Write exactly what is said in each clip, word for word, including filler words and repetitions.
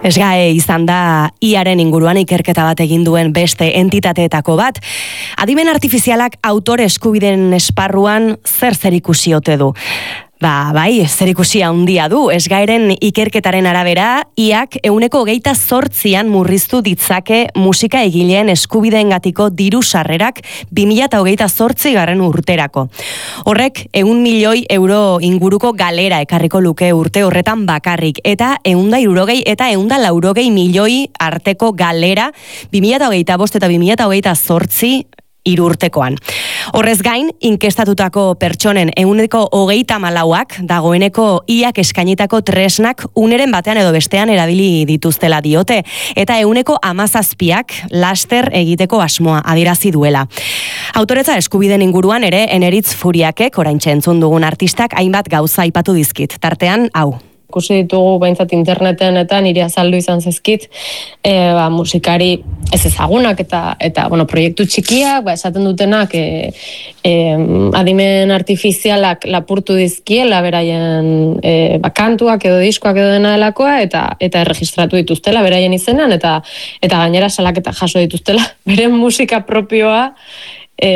Esgae izan da iaren inguruan ikerketa bat egin duen beste entitateetako bat. Adimen artifizialak autore eskubideen esparruan zer zerikusi ote du? Ba, bai, zerikusia handia du. Esgaeren ikerketaren arabera, iak ehuneko hogeita zortzian murriztu ditzake musika egileen eskubideengatiko diru sarrerak bi mila hogeita zortzi garren urterako. Horrek, ehun milioi euro inguruko galera ekarriko luke urte horretan bakarrik, eta ehunda hirurogei eta ehunda laurogei milioi arteko galera bi mila hogeita bost eta bi mila hogeita zortzi irurtekoan. Horrez gain, inkestatutako pertsonen ehuneko hogeita malauak dagoeneko iak eskainitako tresnak uneren batean edo bestean erabili dituztela diote, eta ehuneko hamazazpiak laster egiteko asmoa adierazi duela. Autoretza eskubideen inguruan ere Eneritz Furiakek, oraintxe entzun dugun artistak, hainbat gauza aipatu dizkit, tartean hau. Ikusi ditugu behintzat interneten eta niri azaldu izan zezkit, e, ba, musikari ez ezagunak eta, eta bueno, proiektu txikiak, ba, esaten dutenak e, e, adimen artifizialak lapurtu dizkiela beraien e, ba, kantuak edo diskoak edo dena delakoa eta, eta erregistratu dituztela beraien izenan eta, eta gainera salaketa jaso dituztela beren musika propioa e,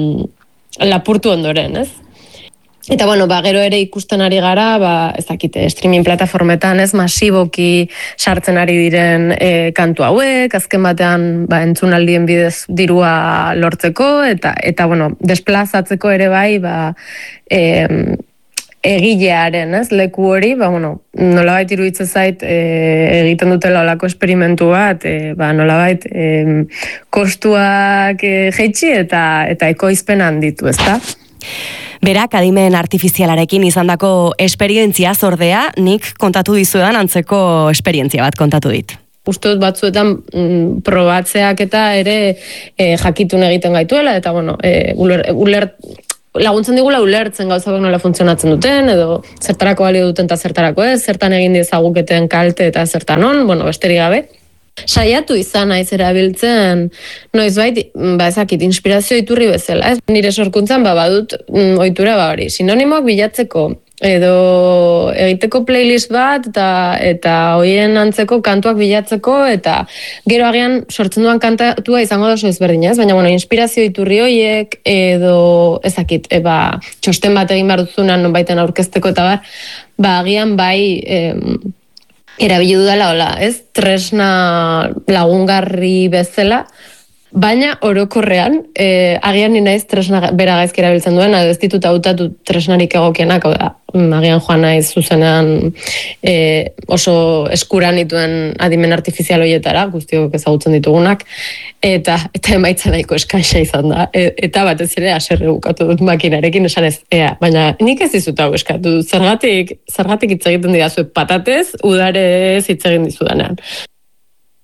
lapurtu ondoren, ez? Eta bueno, ba, gero ere ikusten ari gara, ba, ez dakite, streaming plataformetan, ez, masiboki sartzen ari diren e, kantu hauek, azken batean ba, entzunaldien bidez dirua lortzeko, eta, eta bueno, desplazatzeko ere bai, ba, e, egilearen, ez, leku hori, ba, bueno, nolabait iruditzen zait e, egiten dutela olako esperimentu bat, e, ba, nolabait e, kostuak e, jeitsi eta, eta ekoizpen handitu, ezta? Berak adimen artifizialarekin izandako esperientzia zordea, nik kontatu dizuedan antzeko esperientzia bat kontatu dit. Uste dut batzuetan mm, probatzeak eta ere e, jakitun egiten gaituela, eta bueno, e, uler, uler, laguntzen digula ulertzen gauzak nola funtzionatzen duten, edo zertarako balio duten eta zertarako ez, zertan egin diezaguketen kalte eta zertan on, bueno, besterik gabe. Saiatu izan naiz erabiltzen, noizbait, ba ezakit, inspirazio iturri bezala, ez? Nire sorkuntzan, ba, badut mm, ohitura ba hori, sinonimoak bilatzeko, edo egiteko playlist bat, eta, eta hoien antzeko kantuak bilatzeko, eta gero agian sortzen duan kantatua izango da oso ezberdin, ez? Baina, bueno, inspirazio iturri hoiek, edo ezakit, e, ba, txosten bat egin behar duzunan, nonbaiten aurkezteko, eta bar, ba, agian bai, em, erabili dudala, hola, ez? Tresna lagungarri bezala, baina orokorrean, eh, agian ni naiz tresna bera gaizki erabiltzen duen, edo ez ditut hautatu tresnarik egokienak, hau da, agian joan naiz zuzenean eh, oso eskuran dituen adimen artifizial horietara, guztiok ezagutzen ditugunak, eta eta emaitza nahiko eskaisa izan da. E, eta batez ere haserre bukatu dut makinarekin esan ez, ea, baina nik ez dizut hau eskatu, zergatik, zergatik hitz egiten didazu patatez, udare hitz egin dizudanean.